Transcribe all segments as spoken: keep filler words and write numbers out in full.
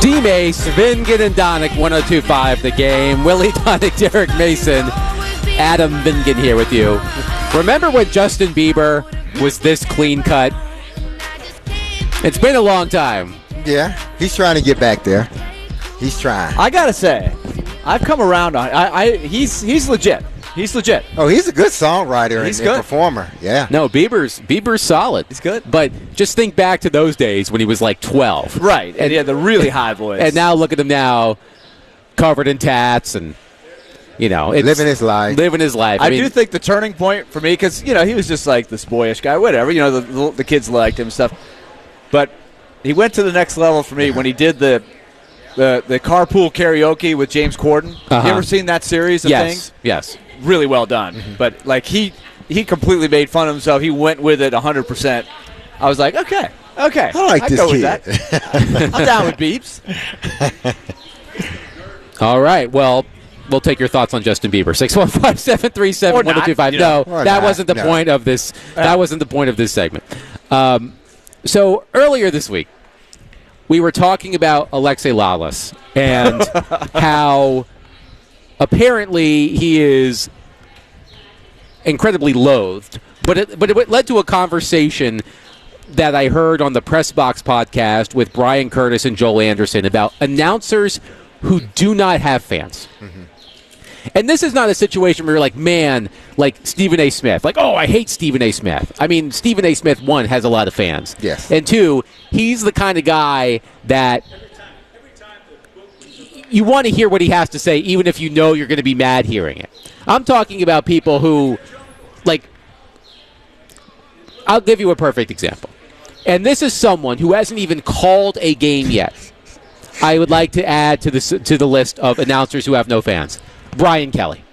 D-Mace, Vingan and Donick, one oh two point five The Game. Willie Donick, Derek Mason, Adam Vingan here with you. Remember when Justin Bieber was this clean cut? It's been a long time. Yeah, he's trying to get back there. He's trying. I gotta say, I've come around on. I, I he's he's legit. He's legit. Oh, he's a good songwriter He's and, good. and performer. Yeah. No, Bieber's Bieber's solid. He's good. But just think back to those days when he was like twelve. Right, and he had the really high voice. And now look at him now, covered in tats and, you know. It's Living his life. Living his life. I, I, mean, do think the turning point for me, because, you know, he was just like this boyish guy, whatever. You know, the, the, the kids liked him and stuff. But he went to the next level for me when he did the the, the carpool karaoke with James Corden. Uh-huh. You ever seen that series of yes, things? Yes. Really well done. Mm-hmm. But, like, he he completely made fun of himself. He went with it one hundred percent. I was like, okay, okay. I like I'd this go kid. with that. I'm down with Beeps. All right. Well, we'll take your thoughts on Justin Bieber. six one five, seven three seven, one oh two five. No, Or that not. wasn't the No. point of this. That wasn't the point of this segment. Um, so earlier this week, we were talking about Alexei Lalas and how apparently he is incredibly loathed. But it, but it led to a conversation that I heard on the Press Box podcast with Brian Curtis and Joel Anderson about announcers who do not have fans. Mm-hmm. And this is not a situation where you're like, man, like Stephen A. Smith. Like, oh, I hate Stephen A. Smith. I mean, Stephen A. Smith, one, has a lot of fans. Yes. And two, he's the kind of guy that you want to hear what he has to say, even if you know you're going to be mad hearing it. I'm talking about people who, like, I'll give you a perfect example. And this is someone who hasn't even called a game yet. I would like to add to the, to the list of announcers who have no fans. Brian Kelly.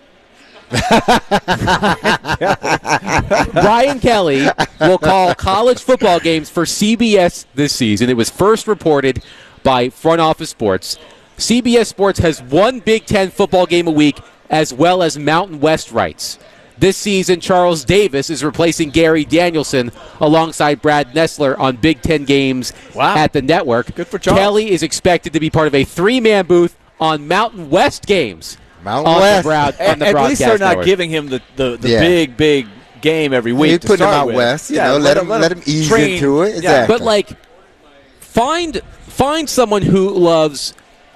Brian Kelly will call college football games for C B S this season. It was first reported by Front Office Sports. C B S Sports has one Big Ten football game a week as well as Mountain West rights. This season, Charles Davis is replacing Gary Danielson alongside Brad Nessler on Big Ten games Wow. at the network. Good for Charles. Kelly is expected to be part of a three-man booth on Mountain West games. Mountain on West. The broad, on At, the at least they're broadcast not network. giving him the, the, the Yeah. big, big game every week. You to put him start out with. west, you Yeah, know, let, him, let him ease train. into it. Yeah. Exactly. But, like, find find someone who loves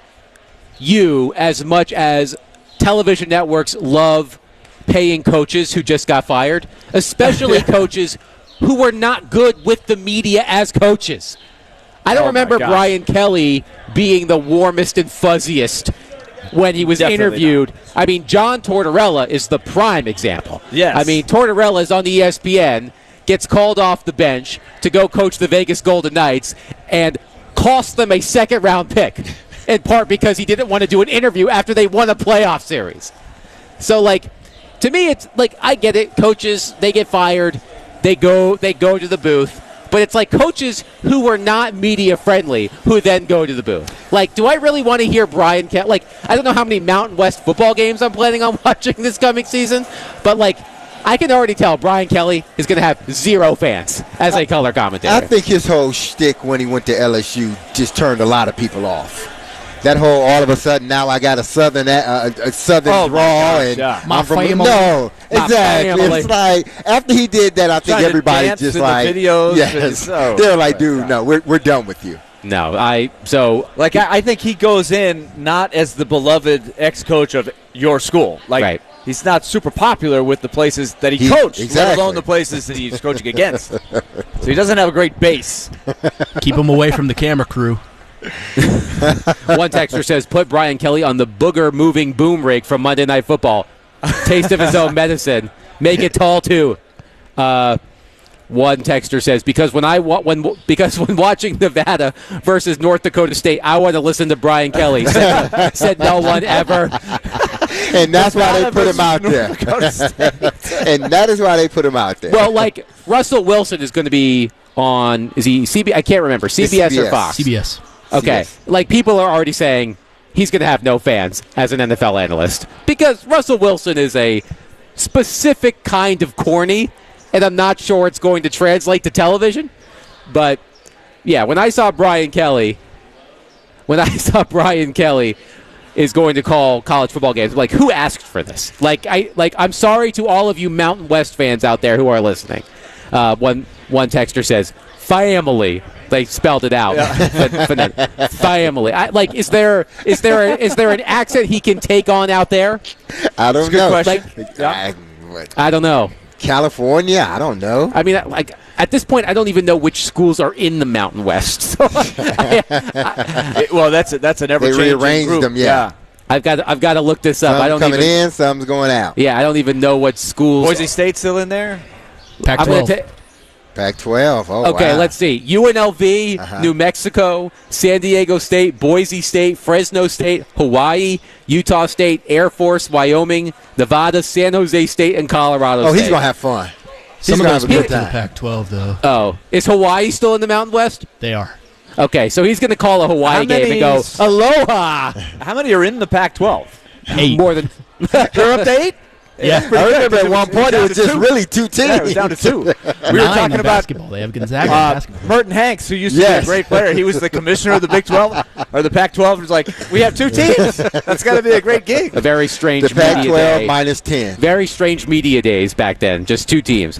you as much as television networks love paying coaches who just got fired, especially coaches who were not good with the media as coaches. I don't Oh, my remember gosh. Brian Kelly being the warmest and fuzziest when he was Definitely interviewed. I mean, John Tortorella is the prime example. Yes. I mean, Tortorella is on E S P N, gets called off the bench to go coach the Vegas Golden Knights, and cost them a second-round pick, in part because he didn't want to do an interview after they won a playoff series. So, like, to me, it's like, I get it. Coaches, they get fired. They go they go to the booth. But it's like coaches who are not media friendly who then go to the booth. Like, do I really want to hear Brian Kelly? Like, I don't know how many Mountain West football games I'm planning on watching this coming season, but, like, I can already tell Brian Kelly is going to have zero fans as a color commentator. I think his whole shtick when he went to L S U just turned a lot of people off. That whole all of a sudden now I got a southern uh, a southern Oh, my draw gosh, and yeah. My I'm from family. no My exactly. family. It's like after he did that, I think Trying to everybody dance just in the like videos yes, and so- they're like, dude, no, we're we're done with you. No, I so Like, I, I think he goes in not as the beloved ex-coach of your school. Like, Right. he's not super popular with the places that he, He- coached, let exactly. alone the places that he's coaching against. So he doesn't have a great base. Keep him away from the camera crew. one texter says, put Brian Kelly on the booger moving boom rig from Monday Night Football. Taste of his own medicine. Make it tall too. Uh, one texter says, because when I wa- when because when watching Nevada versus North Dakota State, I want to listen to Brian Kelly. Said, said no one ever. And that's why they put him out there. And that is why they put him out there. Well, like Russell Wilson is going to be on. Is he C B S? I can't remember. C B S, It's C B S. or Fox? C B S. Okay, C B S. like people are already saying he's going to have no fans as an N F L analyst because Russell Wilson is a specific kind of corny, and I'm not sure it's going to translate to television. But yeah, when I saw Brian Kelly, when I saw Brian Kelly is going to call college football games, like, who asked for this? Like, I like I'm sorry to all of you Mountain West fans out there who are listening. Uh, one one texter says, "Family." They spelled it out. Yeah. Family. I, like, is there is there a, is there an accent he can take on out there? I don't That's a know. good question. Like, Yeah. I, I don't know. California? I don't know. I mean, like, at this point, I don't even know which schools are in the Mountain West. So, I, I, It- well, that's a, that's an ever They changing rearranged group. them, yeah. I've got I've got to look this up. Some I don't coming even. in, some's going out. Yeah, I don't even know what schools. Boise State still in there? Pac I'm gonna twelve. ta- Pac twelve. Oh, Okay, wow. let's see. U N L V, Uh-huh. New Mexico, San Diego State, Boise State, Fresno State, Hawaii, Utah State, Air Force, Wyoming, Nevada, San Jose State, and Colorado Oh, State. he's going to have fun. Some he's of going those to have a get good to the time. Pac twelve, though. Oh, is Hawaii still in the Mountain West? They are. Okay, so he's going to call a Hawaii How game and many go, is- aloha! How many are in the Pac twelve? Eight. More than They're up to eight? Yeah. That's pretty I good, remember 'cause at one point it down was to just two. really two teams. Yeah, it was down to two. We were Nine talking in about basketball. They have Gonzaga in uh, basketball. Merton Hanks, who used to Yes. be a great player. He was the commissioner of the Big twelve, or the Pac twelve. He was like, we have two teams. That's got to be a great gig. a very strange The Pac media twelve day. minus ten. Very strange media days back then, just two teams.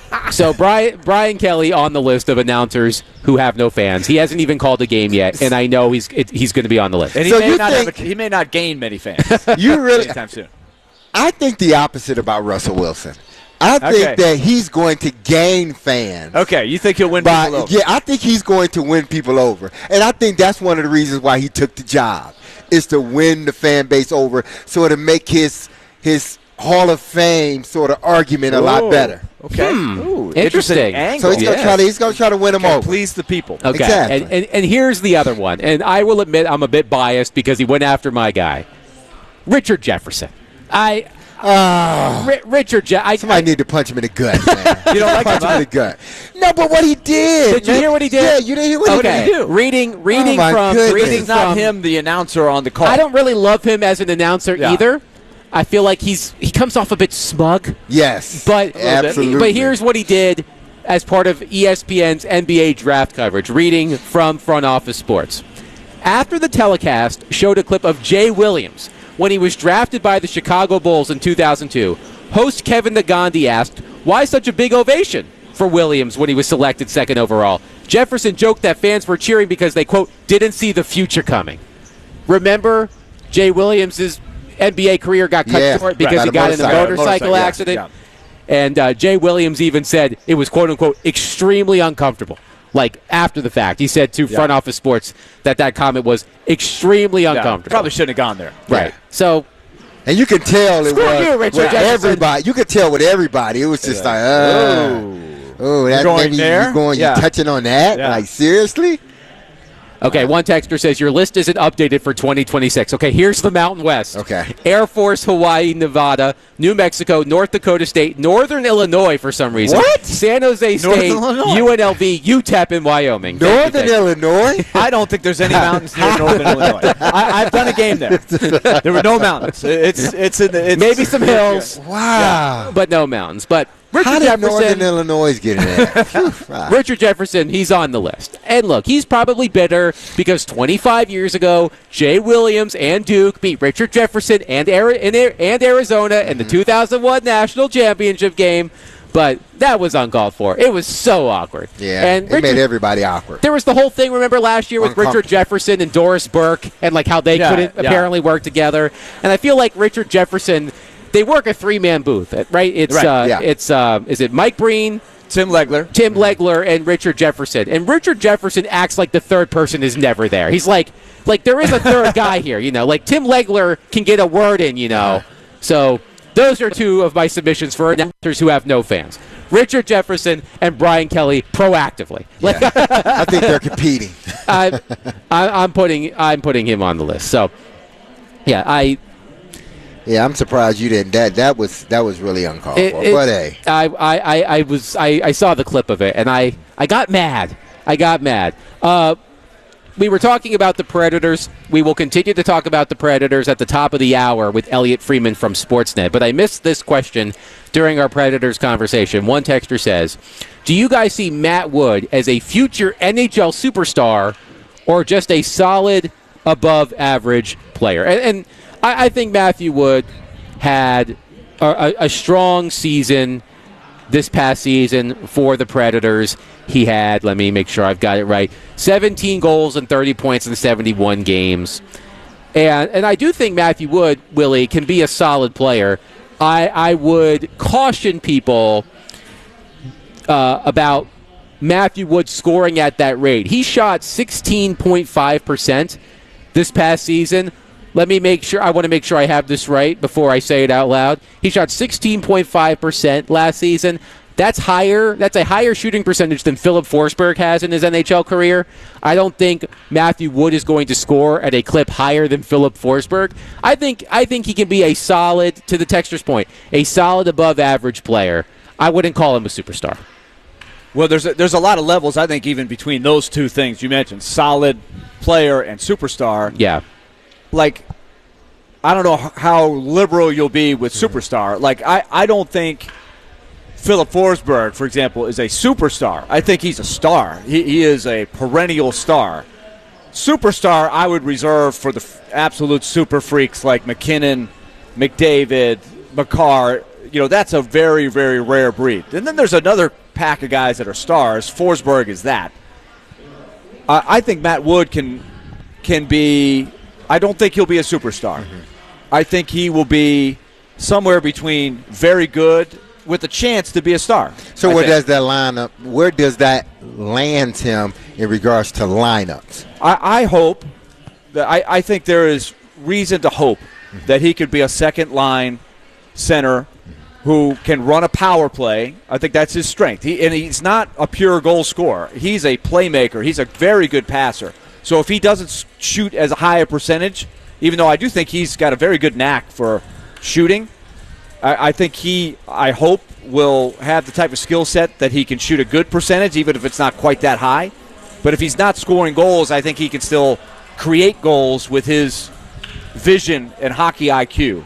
So Brian Brian Kelly on the list of announcers who have no fans. He hasn't even called a game yet, and I know he's it, he's going to be on the list. And he, So may you not have think- a, he may not gain many fans You really? anytime soon. I think the opposite about Russell Wilson. I think Okay. that he's going to gain fans. Okay, you think he'll win By, people over? yeah, I think he's going to win people over. And I think that's one of the reasons why he took the job, is to win the fan base over, so to make his his Hall of Fame sort of argument a lot Ooh, better. Okay. Hmm. Ooh, Interesting. angle. So he's going to Yes. try to he's going to try to win them Okay, over. please the people. Okay, Exactly. and, and and here's the other one, and I will admit I'm a bit biased because he went after my guy, Richard Jefferson. I Ah, Ri- Richard Je- I, somebody I- need to punch him in the gut, man. You don't like punch him, him in the gut. No, but what he did. Did you man. hear what he did? Yeah, you didn't hear what okay. he did. Reading reading my from goodness. reading It's not from him, the announcer on the call. I don't really love him as an announcer Yeah. either. I feel like he's he comes off a bit smug, Yes, but absolutely. but here's what he did as part of E S P N's N B A draft coverage. Reading from Front Office Sports. After the telecast showed a clip of Jay Williams when he was drafted by the Chicago Bulls in two thousand two, host Kevin Nagandi asked, "Why such a big ovation for Williams when he was selected second overall?" Jefferson joked that fans were cheering because they, quote, didn't see the future coming. Remember, Jay Williams' N B A career got cut Yeah, short because right. he By got the in a motorcycle. motorcycle, Motorcycle, yeah, accident. yeah. And uh, Jay Williams even said it was, quote unquote, extremely uncomfortable. Like, after the fact. He said to Yeah. Front Office Sports that that comment was extremely Yeah, uncomfortable. probably shouldn't have gone there. Right. Yeah. So, And you could tell it Screw was you, Richard with Jefferson. everybody. You could tell with everybody. It was just like, oh, oh, that going maybe there? you going, Yeah. you touching on that? Yeah. Like seriously? okay, one texter says your list isn't updated for twenty twenty-six. Okay, here's the Mountain West. Okay. Air Force, Hawaii, Nevada, New Mexico, North Dakota State, Northern Illinois for some reason. What? San Jose State, Illinois. U N L V, U T E P in Wyoming. Thank you, Northern thank you. Illinois. I don't think there's any mountains near Northern Illinois. I, I've done a game there. There were no mountains. It's it's in the it's, Maybe some hills, Wow. but no mountains. But Richard How did Northern Jefferson, Illinois get in there? Richard Jefferson, he's on the list. And look, he's probably bitter because twenty-five years ago, Jay Williams and Duke beat Richard Jefferson and, Ari- and, Ari- and Arizona in the two thousand one national championship game. But that was uncalled for. It was so awkward. Yeah, and it Richard, made everybody awkward. there was the whole thing, remember, last year with Richard Uncomfortable. Jefferson and Doris Burke and like how they Yeah, couldn't yeah. apparently work together. And I feel like Richard Jefferson, they work a three-man booth, right? It's Right, uh, yeah. it's uh, is it Mike Breen, Tim Legler. Tim Legler, and Richard Jefferson. And Richard Jefferson acts like the third person is never there. He's like, like there is a third guy here, you know. Like Tim Legler can get a word in, you know. So those are two of my submissions for announcers who have no fans. Richard Jefferson and Brian Kelly proactively. Like, Yeah. I think they're competing. I, I, I'm putting I'm putting him on the list. So, yeah, I Yeah, I'm surprised you didn't. That that was that was really uncalled It- for. it- But hey, I, I, I, I was I, I saw the clip of it and I, I got mad. I got mad. Uh, we were talking about the Predators. We will continue to talk about the Predators at the top of the hour with Elliot Freeman from Sportsnet. But I missed this question during our Predators conversation. One texter says, do you guys see Matt Wood as a future N H L superstar or just a solid above average player. And, and I, I think Matthew Wood had a, a, a strong season this past season for the Predators. He had, let me make sure I've got it right, seventeen goals and thirty points in seventy-one games. And and I do think Matthew Wood, Willie, can be a solid player. I, I would caution people uh, about Matthew Wood scoring at that rate. He shot sixteen point five percent this past season. Let me make sure. I want to make sure I have this right before I say it out loud. He shot sixteen point five percent last season. That's higher. That's a higher shooting percentage than Philip Forsberg has in his N H L career. I don't think Matthew Wood is going to score at a clip higher than Philip Forsberg. I think I think he can be a solid, to the texter's point, a solid above average player. I wouldn't call him a superstar. Well, there's a, there's a lot of levels, I think, even between those two things you mentioned, solid player and superstar. Yeah. Like, I don't know how liberal you'll be with superstar. Like, I, I don't think Philip Forsberg, for example, is a superstar. I think he's a star. He, he is a perennial star. Superstar, I would reserve for the f- absolute super freaks like McKinnon, McDavid, Makar. You know, that's a very, very rare breed. And then there's another pack of guys that are stars. Forsberg is that. Uh, I think Matt Wood can can be – I don't think he'll be a superstar. Mm-hmm. I think he will be somewhere between very good with a chance to be a star. So I where think. does that lineup? Where does that land him in regards to lineups? I, I hope that I, I think there is reason to hope that he could be a second line center who can run a power play. I think that's his strength. He and he's not a pure goal scorer. He's a playmaker. He's a very good passer. So if he doesn't shoot as a high a percentage, even though I do think he's got a very good knack for shooting, I, I think he, I hope, will have the type of skill set that he can shoot a good percentage, even if it's not quite that high. But if he's not scoring goals, I think he can still create goals with his vision and hockey I Q.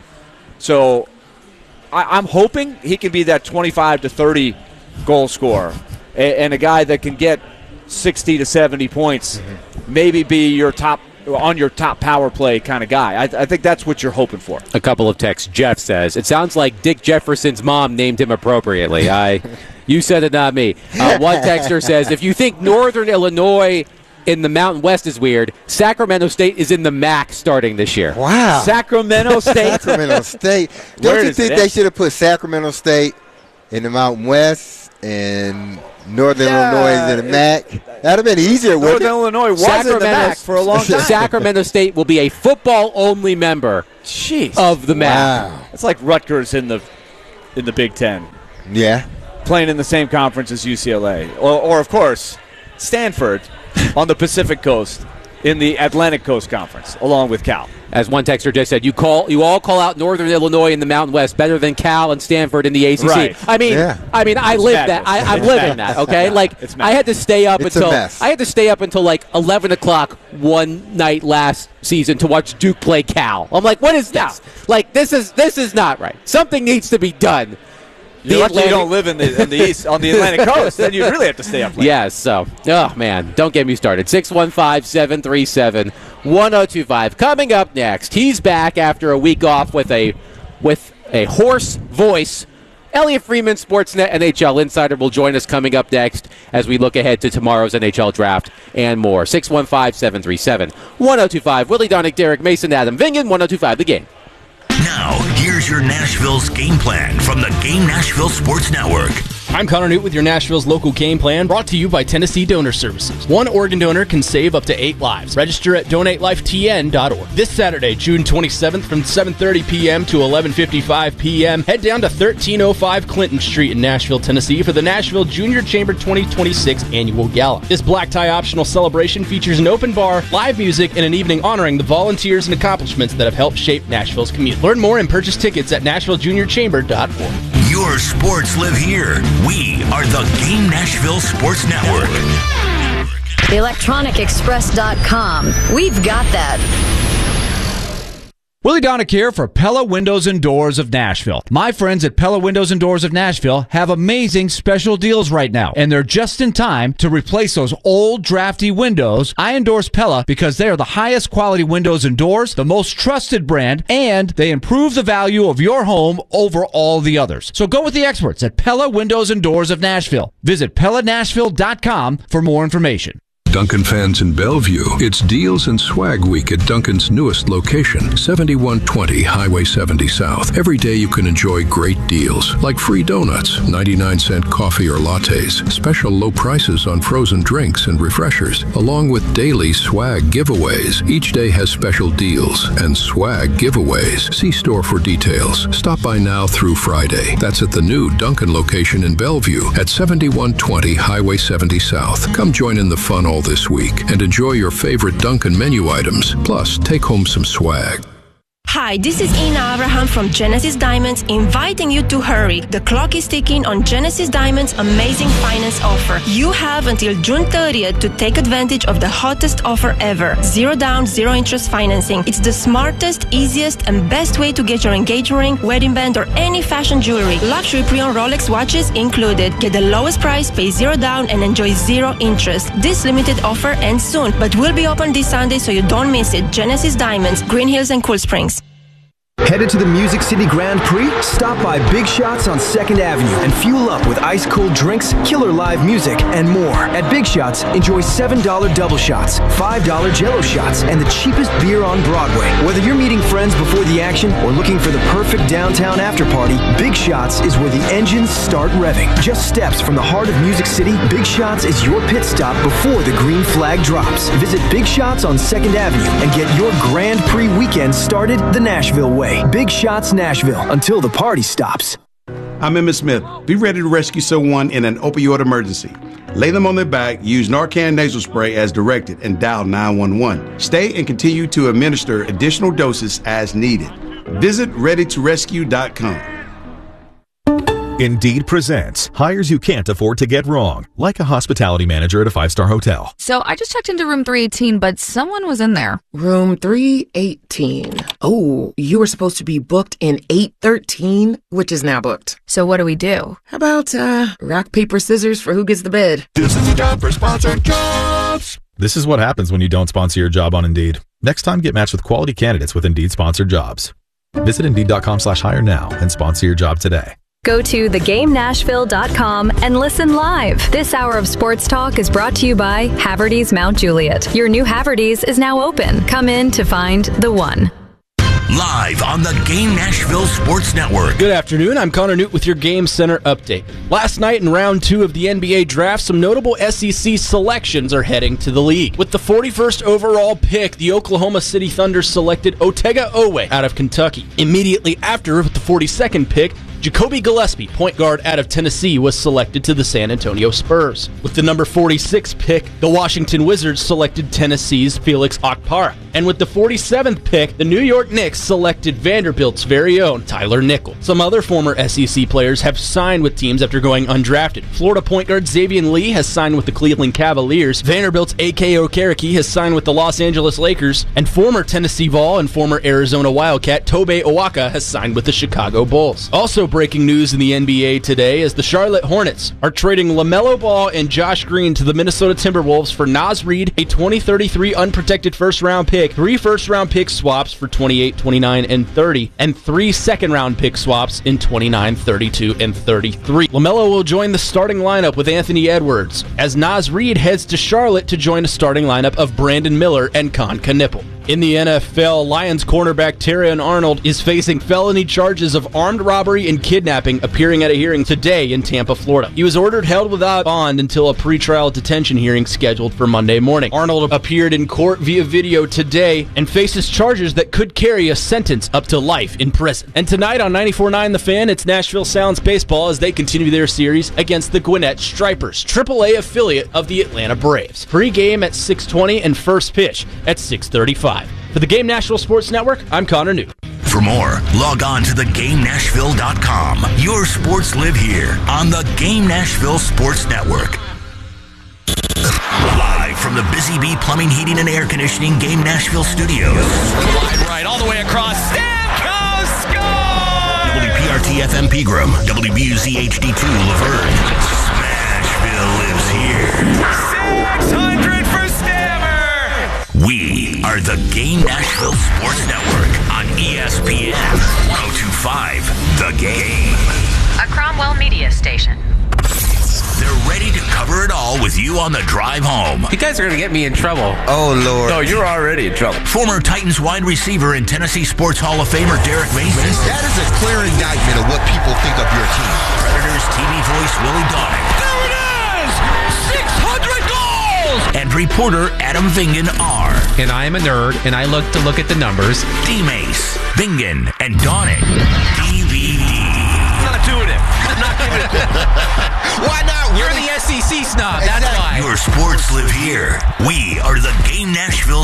So I, I'm hoping he can be that twenty-five to thirty goal scorer and, and a guy that can get sixty to seventy points, mm-hmm. maybe be your top on your top power play kind of guy. I, I think that's what you're hoping for. A couple of texts. Jeff says, it sounds like Dick Jefferson's mom named him appropriately. I, you said it, not me. Uh, one texter says, if you think Northern Illinois in the Mountain West is weird, Sacramento State is in the M A C starting this year. Wow. Sacramento State. Sacramento State. Don't Where you is think it? they should have put Sacramento State in the Mountain West and Northern Yeah, Illinois is in the M A C? That'd have been easier, wouldn't Northern it? Illinois was in the M A C for a long time. Sacramento State will be a football-only member Jeez. of the M A C. Wow. It's like Rutgers in the in the Big Ten, Yeah. playing in the same conference as U C L A. Or, or of course, Stanford on the Pacific Coast in the Atlantic Coast Conference, along with Cal. As one texter just said, you call you all call out Northern Illinois in the Mountain West better than Cal and Stanford in the A C C. Right. I mean, Yeah. I mean, I It's live madness. that. I, I'm It's living madness. that. Okay, like It's I madness. had to stay up It's a until mess. I had to stay up until like eleven o'clock one night last season to watch Duke play Cal. I'm like, what is this? Like, this is this is not right. Something needs to be done. You're lucky you don't live in the, in the east on the Atlantic Coast. Then you'd really have to stay up late. Yes, so, oh, man, don't get me started. six one five, seven three seven, one oh two five. Coming up next, he's back after a week off with a with a hoarse voice. Elliot Freeman, Sportsnet N H L Insider, will join us coming up next as we look ahead to tomorrow's N H L Draft and more. six one five, seven three seven, one oh two five. Willie Donick, Derek Mason, Adam Vingan, one oh two five, The Game. Now, here's your Nashville's game plan from the Game Nashville Sports Network. I'm Connor Newt with your Nashville's local game plan, brought to you by Tennessee Donor Services. One organ donor can save up to eight lives. Register at donate life T N dot org. This Saturday, June twenty-seventh, from seven thirty p.m. to eleven fifty-five p.m., head down to thirteen oh five Clinton Street in Nashville, Tennessee for the Nashville Junior Chamber twenty twenty-six Annual Gala. This black tie optional celebration features an open bar, live music, and an evening honoring the volunteers and accomplishments that have helped shape Nashville's community. Learn more and purchase tickets at nashville junior chamber dot org. Your sports live here. We are the Game Nashville Sports Network. electronic express dot com. We've got that. Willie Donick here for Pella Windows and Doors of Nashville. My friends at Pella Windows and Doors of Nashville have amazing special deals right now, and they're just in time to replace those old drafty windows. I endorse Pella because they are the highest quality windows and doors, the most trusted brand, and they improve the value of your home over all the others. So go with the experts at Pella Windows and Doors of Nashville. Visit Pella Nashville dot com for more information. Duncan fans in Bellevue, it's Deals and Swag Week at Duncan's newest location, seventy-one twenty Highway seventy South. Every day you can enjoy great deals, like free donuts, ninety-nine cent coffee or lattes, special low prices on frozen drinks and refreshers, along with daily swag giveaways. Each day has special deals and swag giveaways. See store for details. Stop by now through Friday. That's at the new Duncan location in Bellevue at seventy-one twenty Highway seventy South. Come join in the fun all this week and enjoy your favorite Duncan menu items. Plus, take home some swag. Hi, this is Ina Abraham from Genesis Diamonds, inviting you to hurry. The clock is ticking on Genesis Diamonds' amazing finance offer. You have until June thirtieth to take advantage of the hottest offer ever. Zero down, zero interest financing. It's the smartest, easiest, and best way to get your engagement ring, wedding band, or any fashion jewelry. Luxury pre-owned Rolex watches included. Get the lowest price, pay zero down, and enjoy zero interest. This limited offer ends soon, but will be open this Sunday, so you don't miss it. Genesis Diamonds, Green Hills and Cool Springs. Headed to the Music City Grand Prix? Stop by Big Shots on second Avenue and fuel up with ice-cold drinks, killer live music, and more. At Big Shots, enjoy seven dollar double shots, five dollar Jell-O shots, and the cheapest beer on Broadway. Whether you're meeting friends before the action or looking for the perfect downtown after-party, Big Shots is where the engines start revving. Just steps from the heart of Music City, Big Shots is your pit stop before the green flag drops. Visit Big Shots on second Avenue and get your Grand Prix weekend started the Nashville way. Big Shots Nashville, until the party stops. I'm Emmett Smith. Be ready to rescue someone in an opioid emergency. Lay them on their back, use Narcan nasal spray as directed, and dial nine one one. Stay and continue to administer additional doses as needed. Visit ready to rescue dot com. Indeed presents hires you can't afford to get wrong, like a hospitality manager at a five-star hotel. So I just checked into room three eighteen, but someone was in there. Room three eighteen. Oh, you were supposed to be booked in eight thirteen, which is now booked. So what do we do? How about, uh, rock, paper, scissors for who gets the bid? This is a job for sponsored jobs. This is what happens when you don't sponsor your job on Indeed. Next time, get matched with quality candidates with Indeed sponsored jobs. Visit Indeed.com slash hire now and sponsor your job today. Go to the game nashville dot com and listen live. This hour of sports talk is brought to you by Haverty's Mount Juliet. Your new Haverty's is now open. Come in to find the one. Live on the Game Nashville Sports Network. Good afternoon. I'm Connor Newt with your Game Center update. Last night in round two of the N B A draft, some notable S E C selections are heading to the league. With the forty-first overall pick, the Oklahoma City Thunder selected Otega Oweh out of Kentucky. Immediately after, with the forty-second pick, Jacoby Gillespie, point guard out of Tennessee, was selected to the San Antonio Spurs. With the number forty-six pick, the Washington Wizards selected Tennessee's Felix Okpara. And with the forty-seventh pick, the New York Knicks selected Vanderbilt's very own Tyler Nickel. Some other former S E C players have signed with teams after going undrafted. Florida point guard Xavier Lee has signed with the Cleveland Cavaliers. Vanderbilt's A K Okereke has signed with the Los Angeles Lakers. And former Tennessee Vol and former Arizona Wildcat Tobe Awaka has signed with the Chicago Bulls. Also breaking news in the N B A today is the Charlotte Hornets are trading LaMelo Ball and Josh Green to the Minnesota Timberwolves for Naz Reid, a twenty thirty-three unprotected first-round pick, three first-round pick swaps for twenty-eight, twenty-nine, and thirty, and three second-round pick swaps in twenty-nine, thirty-two, and thirty-three. LaMelo will join the starting lineup with Anthony Edwards, as Naz Reid heads to Charlotte to join a starting lineup of Brandon Miller and Con Knipple. In the N F L, Lions cornerback Terrion Arnold is facing felony charges of armed robbery and kidnapping, appearing at a hearing today in Tampa, Florida. He was ordered held without bond until a pretrial detention hearing scheduled for Monday morning. Arnold appeared in court via video today and faces charges that could carry a sentence up to life in prison. And tonight on ninety-four point nine The Fan, it's Nashville Sounds baseball as they continue their series against the Gwinnett Stripers, triple A affiliate of the Atlanta Braves. Pre-game at six twenty and first pitch at six thirty-five. For the Game Nashville Sports Network, I'm Connor Newt. For more, log on to the game nashville dot com. Your sports live here on the Game Nashville Sports Network. Live from the Busy Bee Plumbing, Heating, and Air Conditioning Game Nashville studios. Wide right, all the way across. Stamkos scores! W P R T F M Pegram, W B U Z H D two Laverne. Smashville lives here. six hundred for Stammer! We are the Game Nashville Sports Network on E S P N one oh two point five The Game. A Cromwell Media Station. They're ready to cover it all with you on the drive home. You guys are going to get me in trouble. Oh, Lord. No, you're already in trouble. Former Titans wide receiver and Tennessee Sports Hall of Famer Derek Mason. That is a clear indictment of what people think of your team. Predators T V voice Willie Donick. There it is! six hundred goals! And reporter Adam Vingan R. And I am a nerd, and I look to look at the numbers. D-Mace, Vingan, and Donick. D V D. Not doing it. I'm not giving it. Why not? You're the S E C snob, that's why. Your sports live here. We are the Game Nashville